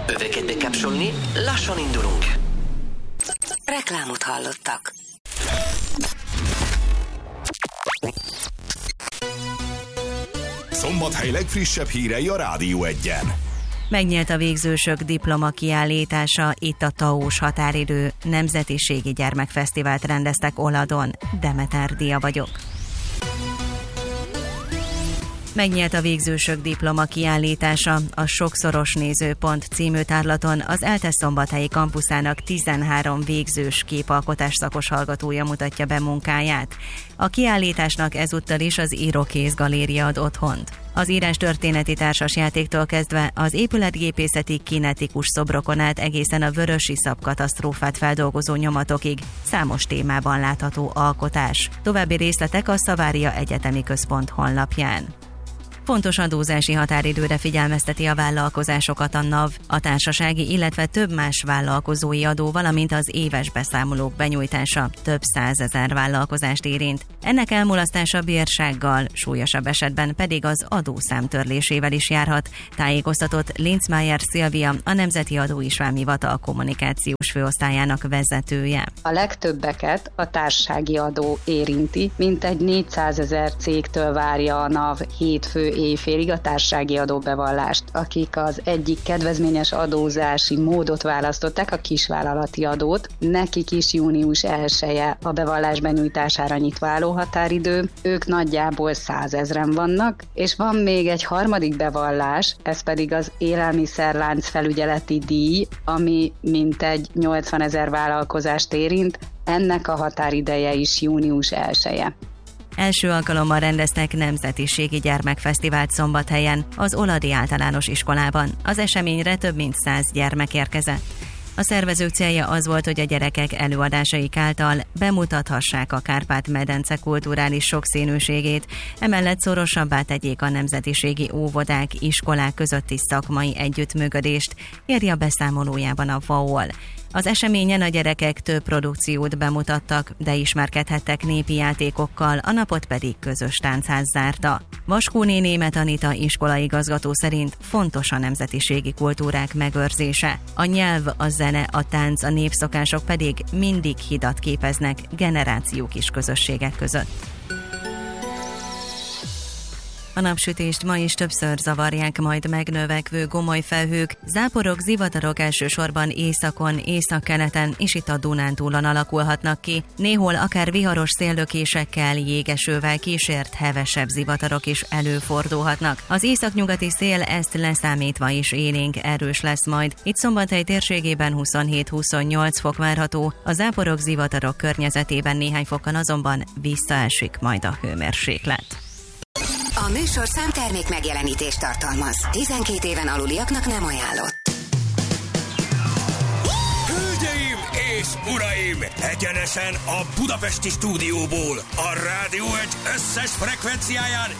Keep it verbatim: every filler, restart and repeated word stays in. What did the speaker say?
Öveket bekapcsolni, lassan indulunk. Reklámot hallottak. Szombathely legfrissebb hírei a Rádió Egyen. Megnyílt a végzősök diploma kiállítása, itt a taós határidő, Nemzetiségi Gyermekfesztivált rendeztek Oladon. Demeter Dia vagyok. Megnyílt a végzősök diploma kiállítása, a Sokszoros Nézőpont című tárlaton az ELTE szombathelyi kampuszának tizenhárom végzős képalkotás szakos hallgatója mutatja be munkáját. A kiállításnak ezúttal is az Írókész Galéria ad otthont. Az írástörténeti társasjátéktól kezdve az épületgépészeti kinetikus szobrokon át egészen a vörösiszap katasztrófát feldolgozó nyomatokig számos témában látható alkotás. További részletek a Szavária Egyetemi Központ honlapján. Fontos adózási határidőre figyelmezteti a vállalkozásokat a NAV, a társasági, illetve több más vállalkozói adó, valamint az éves beszámolók benyújtása több százezer vállalkozást érint. Ennek elmulasztása bírsággal, súlyosabb esetben pedig az adószám törlésével is járhat, tájékoztatott Linzmeier Szilvia, a Nemzeti Adóisvámi Hivatal kommunikációs főosztályának vezetője. A legtöbbeket a társasági adó érinti, mintegy négyszázezer cégtől várja a NAV hétfő éjfélig a társasági adóbevallást, akik az egyik kedvezményes adózási módot választották, a kisvállalati adót. Nekik is június elseje a bevallás benyújtására nyitva álló határidő, ők nagyjából százezren vannak, és van még egy harmadik bevallás, ez pedig az élelmiszerlánc felügyeleti díj, ami mintegy nyolcvanezer vállalkozást érint, ennek a határideje is június elseje. Első alkalommal rendeztek Nemzetiségi Gyermekfesztivált Szombathelyen, az Oladi Általános Iskolában. Az eseményre több mint száz gyermek érkezett. A szervezők célja az volt, hogy a gyerekek előadásaik által bemutathassák a Kárpát-medence kulturális sokszínűségét, emellett szorosabbá tegyék a nemzetiségi óvodák, iskolák közötti szakmai együttműködést, írja beszámolójában a vé á o el. Az eseményen a gyerekek több produkciót bemutattak, de ismerkedhettek népi játékokkal, a napot pedig közös táncház zárta. Vaskó néni Anita iskolaigazgató szerint fontos a nemzetiségi kultúrák megőrzése. A nyelv, a zene, a tánc, a népszokások pedig mindig hidat képeznek generációk és közösségek között. A napsütést ma is többször zavarják majd megnövekvő gomoly felhők, záporok, zivatarok elsősorban északon, északkeleten és itt a Dunántúlon alakulhatnak ki. Néhol akár viharos széllökésekkel, jégesővel kísért hevesebb zivatarok is előfordulhatnak. Az északnyugati szél ezt leszámítva is élénk erős lesz majd. Itt Szombathely térségében huszonhét-huszonnyolc fok várható, a záporok, zivatarok környezetében néhány fokkal azonban visszaesik majd a hőmérséklet. A műsor számtermék megjelenítést tartalmaz. tizenkét éven aluliaknak nem ajánlott. Hölgyeim és uraim! Egyenesen a budapesti stúdióból, a Rádió Egy összes frekvenciáján